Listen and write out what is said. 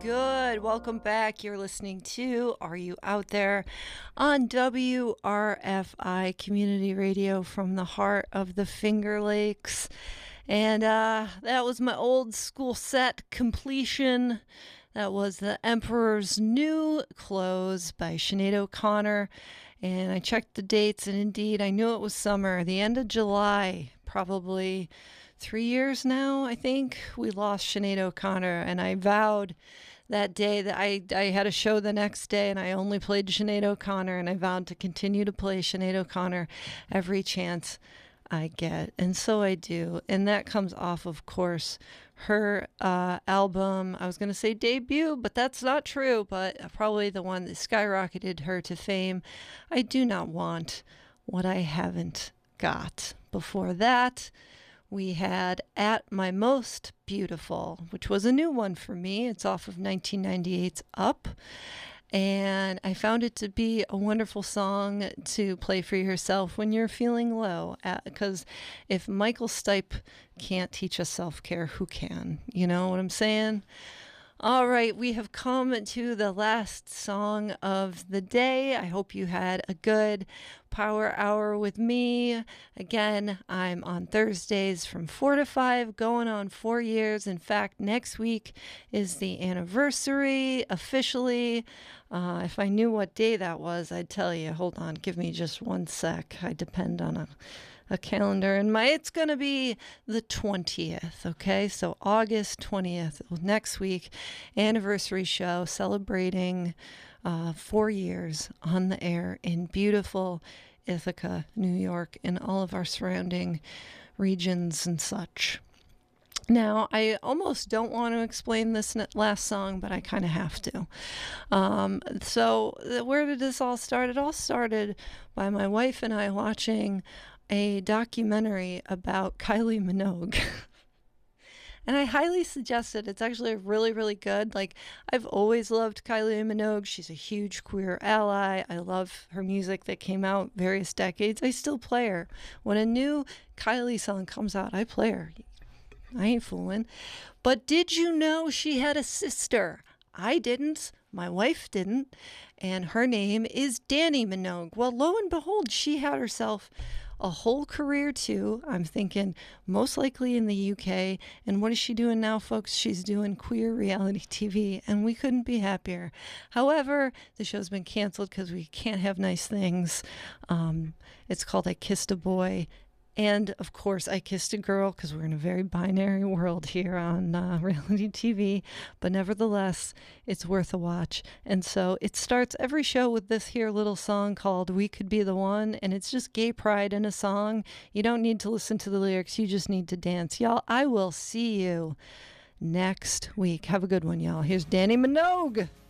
good? Welcome back. You're listening to Are You Out There on WRFI Community Radio from the heart of the Finger Lakes. And that was my old school set completion. That was The Emperor's New Clothes by Sinead O'Connor. And I checked the dates, and indeed, I knew it was summer, the end of July, probably 3 years now, I think. We lost Sinead O'Connor, and I vowed that day that I had a show the next day, and I only played Sinead O'Connor, and I vowed to continue to play Sinead O'Connor every chance I get, and so I do. And that comes off, of course, her album, I was going to say debut, but that's not true, but probably the one that skyrocketed her to fame, I Do Not Want What I Haven't Got. Before that, we had At My Most Beautiful, which was a new one for me. It's off of 1998's Up. And I found it to be a wonderful song to play for yourself when you're feeling low. Because if Michael Stipe can't teach us self-care, who can? You know what I'm saying? All right, we have come to the last song of the day. I hope you had a good power hour with me. Again, I'm on Thursdays from 4 to 5, going on 4 years. In fact, next week is the anniversary officially. If I knew what day that was, I'd tell you. Hold on, give me just one sec. I depend on a calendar, and it's going to be the 20th, okay? So August 20th, next week, anniversary show celebrating 4 years on the air in beautiful Ithaca, New York, and all of our surrounding regions and such. Now, I almost don't want to explain this last song, but I kind of have to. So where did this all start? It all started by my wife and I watching a documentary about Kylie Minogue. And I highly suggest it. It's actually really, really good. Like, I've always loved Kylie Minogue. She's a huge queer ally. I love her music that came out various decades. I still play her. When a new Kylie song comes out, I play her. I ain't fooling. But did you know she had a sister? I didn't. My wife didn't. And her name is Dannii Minogue. Well, lo and behold, she had herself a whole career too. I'm thinking most likely in the UK. And what is she doing now, folks? She's doing queer reality TV, and we couldn't be happier. However, the show's been canceled because we can't have nice things. It's called I Kissed a Boy. And, of course, I Kissed a Girl, because we're in a very binary world here on reality TV. But nevertheless, it's worth a watch. And so it starts every show with this here little song called We Could Be the One. And it's just gay pride in a song. You don't need to listen to the lyrics. You just need to dance. Y'all, I will see you next week. Have a good one, y'all. Here's Dannii Minogue.